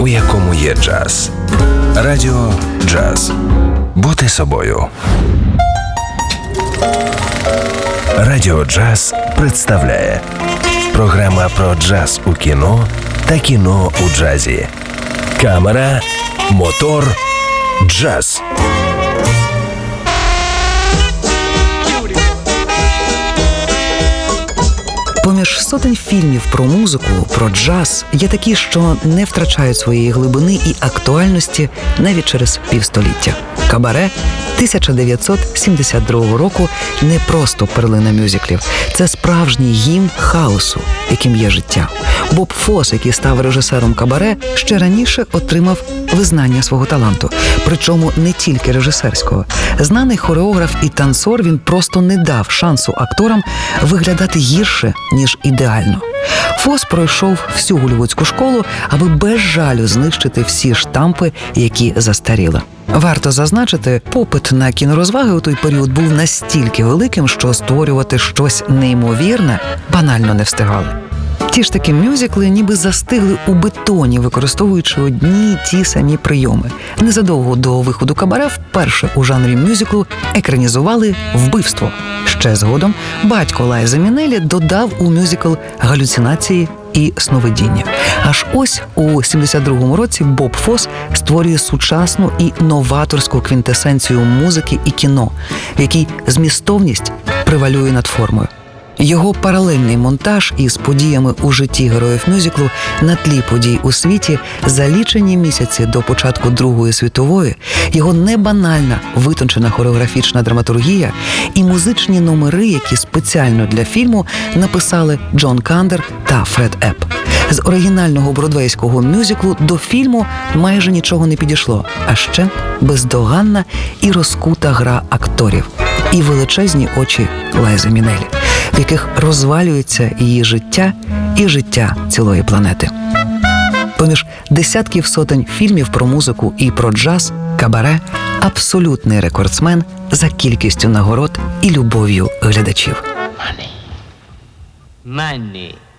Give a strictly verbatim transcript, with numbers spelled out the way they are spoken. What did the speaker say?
у якому є джаз. Радіо Джаз. Бути собою. Радіо Джаз представляє програма про джаз у кіно та кіно у джазі. Камера, мотор, джаз. Поміж сотень фільмів про музику, про джаз є такі, що не втрачають своєї глибини і актуальності навіть через півстоліття. «Кабаре» тисяча дев'ятсот сімдесят другого року не просто перлина мюзиклів. Це справжній гімн хаосу, яким є життя. Боб Фос, який став режисером «Кабаре», ще раніше отримав визнання свого таланту. Причому не тільки режисерського. Знаний хореограф і танцор, він просто не дав шансу акторам виглядати гірше, ніж ідеально. Фос пройшов всю голлівудську школу, аби без жалю знищити всі штампи, які застаріли. Варто зазначити, попит на кінорозваги у той період був настільки великим, що створювати щось неймовірне банально не встигали. Ті ж таки мюзикли ніби застигли у бетоні, використовуючи одні й ті самі прийоми. Незадовго до виходу «Кабаре» вперше у жанрі мюзиклу екранізували «Вбивство». Ще згодом батько Лайзи Мінеллі додав у мюзикл галюцинації і сновидіння. Аж ось у сімдесят другому році Боб Фос створює сучасну і новаторську квінтесенцію музики і кіно, в якій змістовність превалює над формою. Його паралельний монтаж із подіями у житті героїв мюзиклу на тлі подій у світі за лічені місяці до початку Другої світової, його небанальна витончена хореографічна драматургія і музичні номери, які спеціально для фільму написали Джон Кандер та Фред Епп. З оригінального бродвейського мюзиклу до фільму майже нічого не підійшло, а ще бездоганна і розкута гра акторів і величезні очі Лайзи Мінеллі, в яких розвалюється її життя і життя цілої планети. Поміж десятків сотень фільмів про музику і про джаз, «Кабаре» – абсолютний рекордсмен за кількістю нагород і любов'ю глядачів. Money. Money.